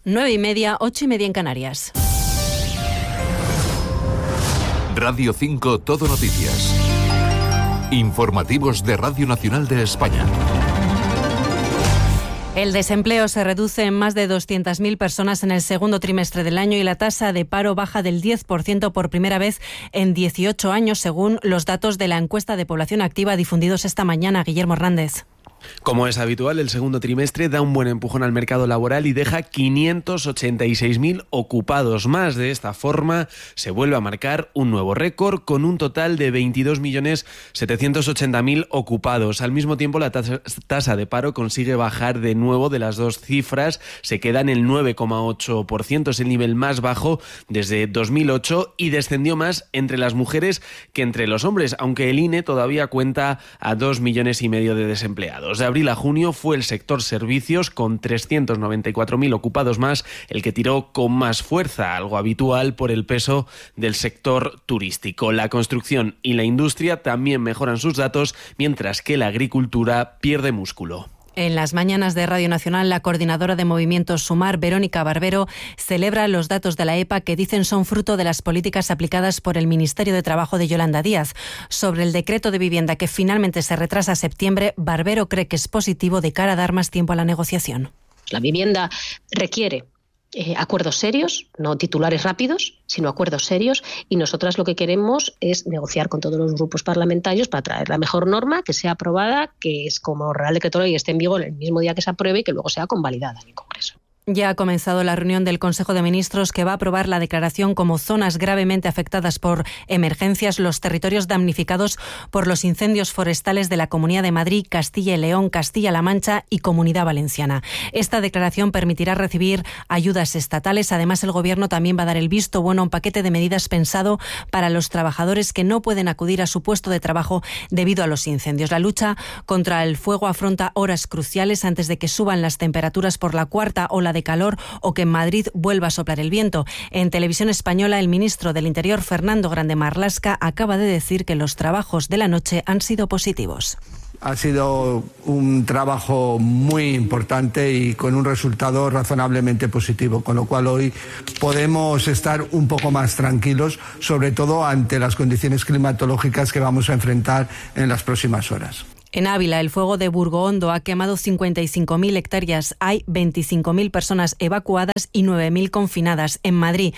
9:30, 8:30 en Canarias. Radio 5 Todo Noticias. Informativos de Radio Nacional de España. El desempleo se reduce en más de 200.000 personas en el segundo trimestre del año y la tasa de paro baja del 10% por primera vez en 18 años, según los datos de la encuesta de población activa difundidos esta mañana. Guillermo Hernández. Como es habitual, el segundo trimestre da un buen empujón al mercado laboral y deja 586.000 ocupados más. De esta forma, se vuelve a marcar un nuevo récord con un total de 22.780.000 ocupados. Al mismo tiempo, la tasa de paro consigue bajar de nuevo de las dos cifras. Se queda en el 9,8%, es el nivel más bajo desde 2008 y descendió más entre las mujeres que entre los hombres, aunque el INE todavía cuenta a 2,5 millones de desempleados. De abril a junio fue el sector servicios, con 394.000 ocupados más, el que tiró con más fuerza, algo habitual por el peso del sector turístico. La construcción y la industria también mejoran sus datos, mientras que la agricultura pierde músculo. En las mañanas de Radio Nacional, la coordinadora de Movimientos Sumar, Verónica Barbero, celebra los datos de la EPA que dicen son fruto de las políticas aplicadas por el Ministerio de Trabajo de Yolanda Díaz. Sobre el decreto de vivienda que finalmente se retrasa a septiembre, Barbero cree que es positivo de cara a dar más tiempo a la negociación. La vivienda requiere acuerdos serios, no titulares rápidos, sino acuerdos serios, y nosotras lo que queremos es negociar con todos los grupos parlamentarios para traer la mejor norma, que sea aprobada, que es como Real Decreto Ley, esté en vigor el mismo día que se apruebe y que luego sea convalidada en el Congreso. Ya ha comenzado la reunión del Consejo de Ministros que va a aprobar la declaración como zonas gravemente afectadas por emergencias los territorios damnificados por los incendios forestales de la Comunidad de Madrid, Castilla y León, Castilla-La Mancha y Comunidad Valenciana. Esta declaración permitirá recibir ayudas estatales. Además, el Gobierno también va a dar el visto bueno a un paquete de medidas pensado para los trabajadores que no pueden acudir a su puesto de trabajo debido a los incendios. La lucha contra el fuego afronta horas cruciales antes de que suban las temperaturas por la cuarta ola de calor o que en Madrid vuelva a soplar el viento. En Televisión Española, el ministro del Interior, Fernando Grande Marlaska, acaba de decir que los trabajos de la noche han sido positivos. Ha sido un trabajo muy importante y con un resultado razonablemente positivo, con lo cual hoy podemos estar un poco más tranquilos, sobre todo ante las condiciones climatológicas que vamos a enfrentar en las próximas horas. En Ávila, el fuego de Burgohondo ha quemado 55.000 hectáreas. Hay 25.000 personas evacuadas y 9.000 confinadas. En Madrid,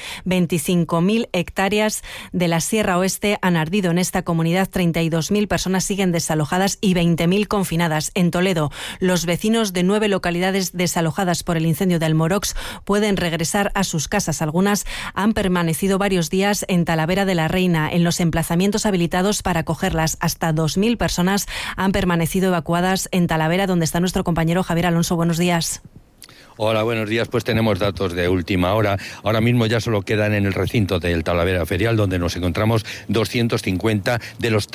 25.000 hectáreas de la Sierra Oeste han ardido. En esta comunidad, 32.000 personas siguen desalojadas y 20.000 confinadas. En Toledo, los vecinos de 9 localidades desalojadas por el incendio de Almorox pueden regresar a sus casas. Algunas han permanecido varios días en Talavera de la Reina. En los emplazamientos habilitados para acogerlas, hasta 2.000 personas han permanecido evacuadas en Talavera, donde está nuestro compañero Javier Alonso. Buenos días. Hola, buenos días. Pues tenemos datos de última hora. Ahora mismo ya solo quedan en el recinto del Talavera Ferial, donde nos encontramos 250 de los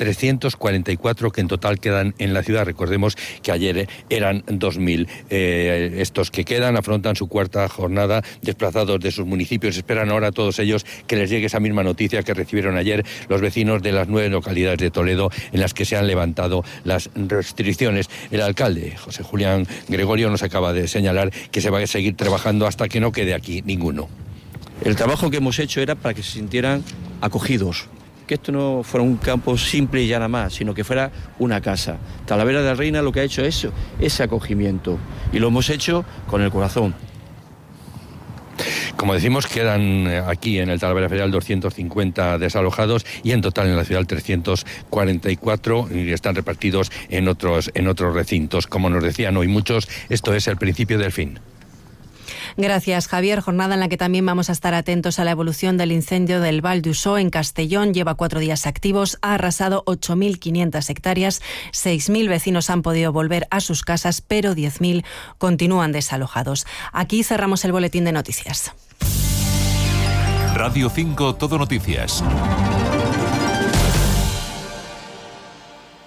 344 que en total quedan en la ciudad. Recordemos que ayer eran 2.000. Estos que quedan afrontan su cuarta jornada desplazados de sus municipios. Esperan ahora a todos ellos que les llegue esa misma noticia que recibieron ayer los vecinos de las 9 localidades de Toledo en las que se han levantado las restricciones. El alcalde, José Julián Gregorio, nos acaba de señalar que se va a seguir trabajando hasta que no quede aquí ninguno. El trabajo que hemos hecho era para que se sintieran acogidos, que esto no fuera un campo simple y ya nada más, sino que fuera una casa. Talavera de la Reina lo que ha hecho es ese acogimiento, y lo hemos hecho con el corazón. Como decimos, quedan aquí en el Talavera Ferial 250 desalojados y en total en la ciudad 344 y están repartidos en otros recintos. Como nos decían hoy muchos, esto es el principio del fin. Gracias, Javier. Jornada en la que también vamos a estar atentos a la evolución del incendio del Val d'Usó en Castellón. Lleva 4 días activos, ha arrasado 8.500 hectáreas, 6.000 vecinos han podido volver a sus casas, pero 10.000 continúan desalojados. Aquí cerramos el boletín de noticias. Radio 5 Todo Noticias.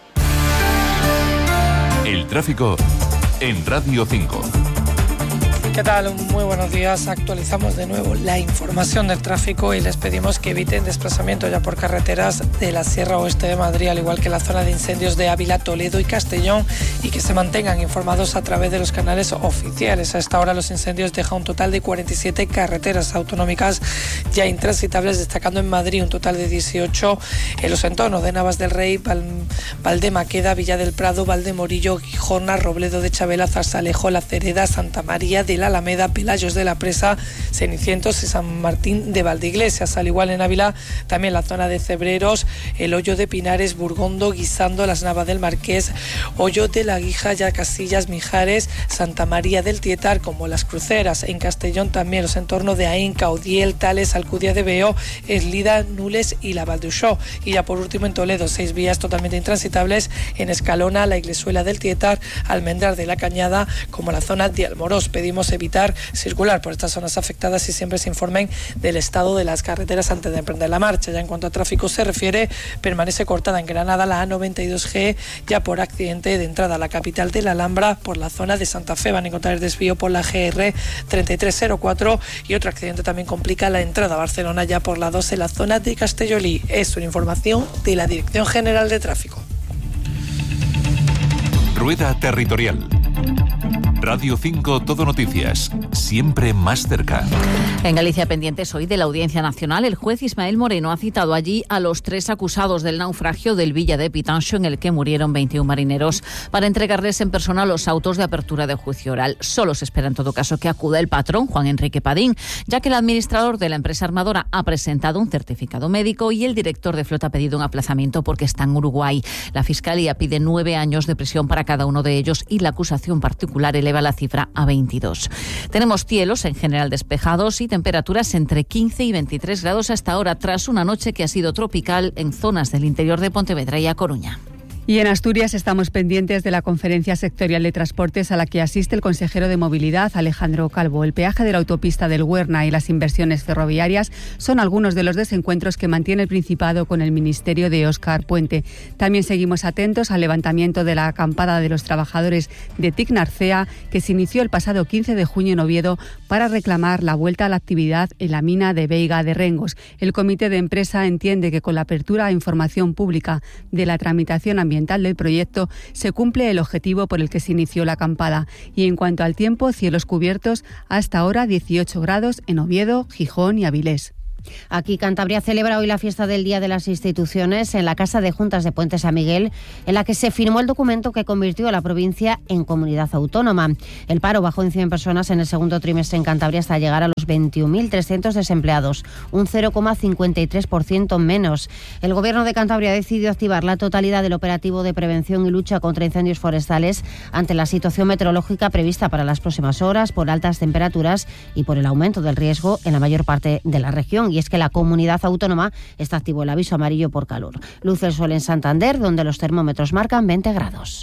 El tráfico en Radio 5. ¿Qué tal? Muy buenos días. Actualizamos de nuevo la información del tráfico y les pedimos que eviten desplazamiento ya por carreteras de la Sierra Oeste de Madrid, al igual que la zona de incendios de Ávila, Toledo y Castellón, y que se mantengan informados a través de los canales oficiales. A esta hora los incendios dejan un total de 47 carreteras autonómicas ya intransitables, destacando en Madrid un total de 18 en los entornos de Navas del Rey, Valdemaqueda, Villa del Prado, Valdemorillo, Gijona, Robledo de Chabela, Zarzalejo, La Cereda, Santa María de la Alameda, Pelayos de la Presa, Cenicientos y San Martín de Valdeiglesias. Al igual en Ávila, también la zona de Cebreros, el Hoyo de Pinares, Burgondo, Guisando, Las Navas del Marqués, Hoyo de la Guija, ya Casillas, Mijares, Santa María del Tietar, como Las Cruceras. En Castellón también los entornos de Aín, Caudiel, Tales, Alcudia de Veo, Eslida, Nules y la Valduxó. Y ya por último en Toledo, 6 vías totalmente intransitables en Escalona, la Iglesuela del Tietar, Almendrar de la Cañada, como la zona de Almorós. Pedimos evitar circular por estas zonas afectadas y siempre se informen del estado de las carreteras antes de emprender la marcha. Ya en cuanto a tráfico se refiere, permanece cortada en Granada la A92G ya por accidente de entrada a la capital de la Alhambra por la zona de Santa Fe. Van a encontrar el desvío por la GR 3304 y otro accidente también complica la entrada a Barcelona ya por la 2 en la zona de Castellolí. Es una información de la Dirección General de Tráfico. Rueda Territorial. Radio 5 Todo Noticias, siempre más cerca. En Galicia pendientes hoy de la Audiencia Nacional, el juez Ismael Moreno ha citado allí a los 3 acusados del naufragio del Villa de Pitanxo en el que murieron 21 marineros para entregarles en persona los autos de apertura de juicio oral. Solo se espera en todo caso que acuda el patrón, Juan Enrique Padín, ya que el administrador de la empresa armadora ha presentado un certificado médico y el director de flota ha pedido un aplazamiento porque está en Uruguay. La Fiscalía pide 9 años de prisión para cada uno de ellos y la acusación particular eleva la cifra a 22. Tenemos cielos en general despejados y temperaturas entre 15 y 23 grados hasta ahora, tras una noche que ha sido tropical en zonas del interior de Pontevedra y A Coruña. Y en Asturias estamos pendientes de la conferencia sectorial de transportes a la que asiste el consejero de Movilidad, Alejandro Calvo. El peaje de la autopista del Huerna y las inversiones ferroviarias son algunos de los desencuentros que mantiene el Principado con el Ministerio de Óscar Puente. También seguimos atentos al levantamiento de la acampada de los trabajadores de TIC Narcea, que se inició el pasado 15 de junio en Oviedo para reclamar la vuelta a la actividad en la mina de Veiga de Rengos. El comité de empresa entiende que con la apertura a información pública de la tramitación ambiental del proyecto se cumple el objetivo por el que se inició la acampada. Y en cuanto al tiempo, cielos cubiertos, hasta ahora 18 grados en Oviedo, Gijón y Avilés. Aquí Cantabria celebra hoy la fiesta del Día de las Instituciones en la Casa de Juntas de Puente San Miguel, en la que se firmó el documento que convirtió a la provincia en comunidad autónoma. El paro bajó en 100 personas en el segundo trimestre en Cantabria hasta llegar a los 21.300 desempleados, un 0,53% menos. El Gobierno de Cantabria ha decidido activar la totalidad del operativo de prevención y lucha contra incendios forestales ante la situación meteorológica prevista para las próximas horas por altas temperaturas y por el aumento del riesgo en la mayor parte de la región. Y es que la comunidad autónoma está activo el aviso amarillo por calor. Luce el sol en Santander, donde los termómetros marcan 20 grados.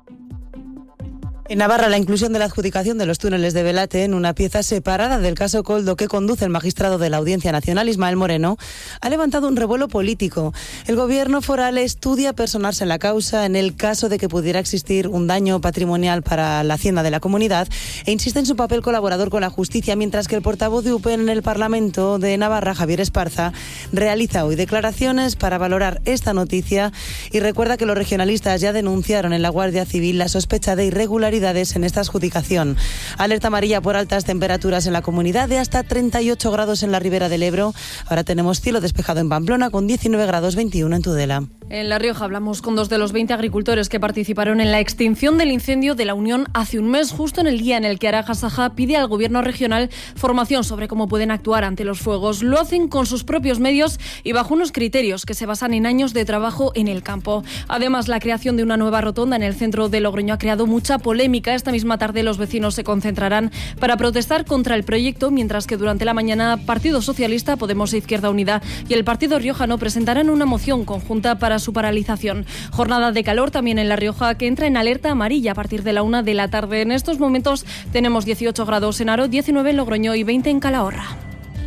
En Navarra, la inclusión de la adjudicación de los túneles de Belate en una pieza separada del caso Coldo que conduce el magistrado de la Audiencia Nacional, Ismael Moreno, ha levantado un revuelo político. El gobierno foral estudia personarse en la causa en el caso de que pudiera existir un daño patrimonial para la hacienda de la comunidad e insiste en su papel colaborador con la justicia, mientras que el portavoz de UPN en el Parlamento de Navarra, Javier Esparza, realiza hoy declaraciones para valorar esta noticia y recuerda que los regionalistas ya denunciaron en la Guardia Civil la sospecha de irregularidades en esta adjudicación. Alerta amarilla por altas temperaturas en la comunidad, de hasta 38 grados en la Ribera del Ebro. Ahora tenemos cielo despejado en Pamplona con 19 grados 21 en Tudela. En La Rioja hablamos con 2 de los 20 agricultores que participaron en la extinción del incendio de la Unión hace un mes, justo en el día en el que Araja Saja pide al gobierno regional formación sobre cómo pueden actuar ante los fuegos. Lo hacen con sus propios medios y bajo unos criterios que se basan en años de trabajo en el campo. Además, la creación de una nueva rotonda en el centro de Logroño ha creado mucha polémica. Esta misma tarde los vecinos se concentrarán para protestar contra el proyecto, mientras que durante la mañana Partido Socialista, Podemos e Izquierda Unida y el Partido Riojano presentarán una moción conjunta para su paralización. Jornada de calor también en La Rioja, que entra en alerta amarilla a partir de la 1 de la tarde. En estos momentos tenemos 18 grados en Aro, 19 en Logroño y 20 en Calahorra.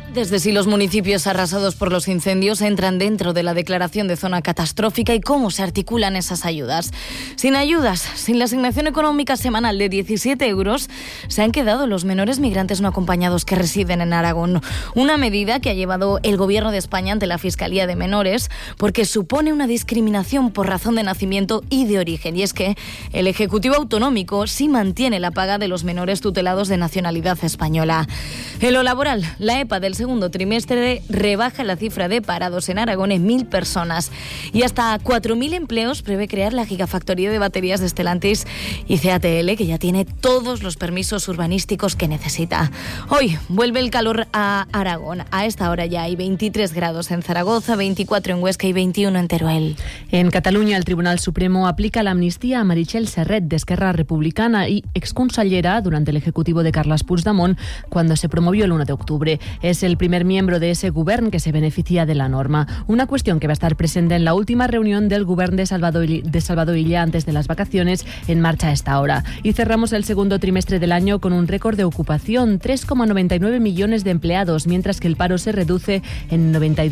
Desde si los municipios arrasados por los incendios entran dentro de la declaración de zona catastrófica y cómo se articulan esas ayudas. Sin ayudas, sin la asignación económica semanal de 17 euros, se han quedado los menores migrantes no acompañados que residen en Aragón. Una medida que ha llevado el Gobierno de España ante la Fiscalía de Menores porque supone una discriminación por razón de nacimiento y de origen. Y es que el Ejecutivo Autonómico sí mantiene la paga de los menores tutelados de nacionalidad española. En lo laboral, la EPA del segundo trimestre rebaja la cifra de parados en Aragón en 1.000 personas y hasta 4.000 empleos prevé crear la gigafactoría de baterías de Stellantis y CATL, que ya tiene todos los permisos urbanísticos que necesita. Hoy vuelve el calor a Aragón. A esta hora ya hay 23 grados en Zaragoza, 24 en Huesca y 21 en Teruel. En Cataluña, el Tribunal Supremo aplica la amnistía a Meritxell Serret, d'Esquerra Republicana y exconsellera durante el ejecutivo de Carles Puigdemont cuando se promovió el 1 de octubre. Es el primer miembro de ese govern que se beneficia de la norma. Una cuestión que va a estar presente en la última reunión del govern de Salvador Illa antes de las vacaciones, en marcha a esta hora. Y cerramos el segundo trimestre del año con un récord de ocupación, 3,99 millones de empleados, mientras que el paro se reduce en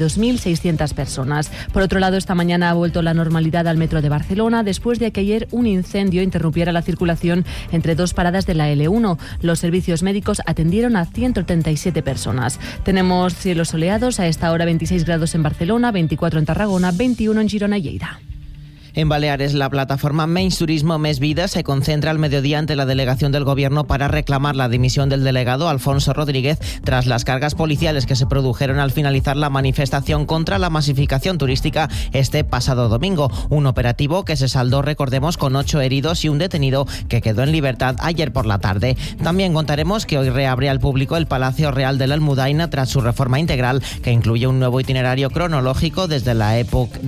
92.600 personas. Por otro lado, esta mañana ha vuelto la normalidad al metro de Barcelona después de que ayer un incendio interrumpiera la circulación entre dos paradas de la L1. Los servicios médicos atendieron a 137 personas. Tenemos cielos soleados, a esta hora 26 grados en Barcelona, 24 en Tarragona, 21 en Girona y Lleida. En Baleares, la plataforma Menys Turismo, Més Vida se concentra al mediodía ante la delegación del Gobierno para reclamar la dimisión del delegado Alfonso Rodríguez tras las cargas policiales que se produjeron al finalizar la manifestación contra la masificación turística este pasado domingo. Un operativo que se saldó, recordemos, con 8 heridos y un detenido que quedó en libertad ayer por la tarde. También contaremos que hoy reabre al público el Palacio Real de la Almudaina tras su reforma integral, que incluye un nuevo itinerario cronológico desde la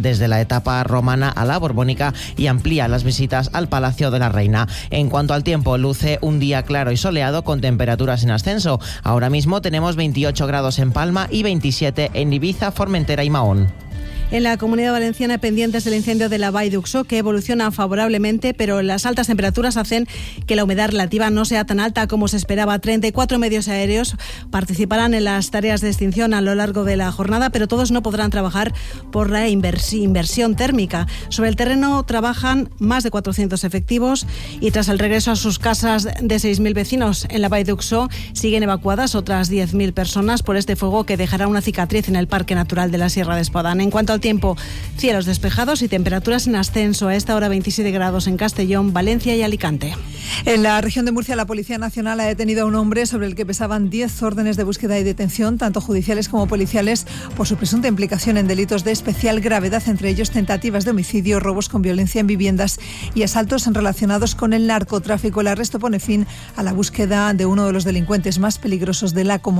etapa romana a la borbónica y amplía las visitas al Palacio de la Reina. En cuanto al tiempo, luce un día claro y soleado con temperaturas en ascenso. Ahora mismo tenemos 28 grados en Palma y 27 en Ibiza, Formentera y Mahón. En la Comunidad Valenciana, pendientes del incendio de la Vall d'Uxó, que evoluciona favorablemente, pero las altas temperaturas hacen que la humedad relativa no sea tan alta como se esperaba. 34 medios aéreos participarán en las tareas de extinción a lo largo de la jornada, pero todos no podrán trabajar por la inversión térmica. Sobre el terreno trabajan más de 400 efectivos y tras el regreso a sus casas de 6.000 vecinos en la Vall d'Uxó siguen evacuadas otras 10.000 personas por este fuego que dejará una cicatriz en el Parque Natural de la Sierra de Espadán. En cuanto al tiempo, cielos despejados y temperaturas en ascenso. A esta hora 27 grados en Castellón, Valencia y Alicante. En la región de Murcia, la Policía Nacional ha detenido a un hombre sobre el que pesaban 10 órdenes de búsqueda y detención, tanto judiciales como policiales, por su presunta implicación en delitos de especial gravedad, entre ellos tentativas de homicidio, robos con violencia en viviendas y asaltos relacionados con el narcotráfico. El arresto pone fin a la búsqueda de uno de los delincuentes más peligrosos de la comunidad.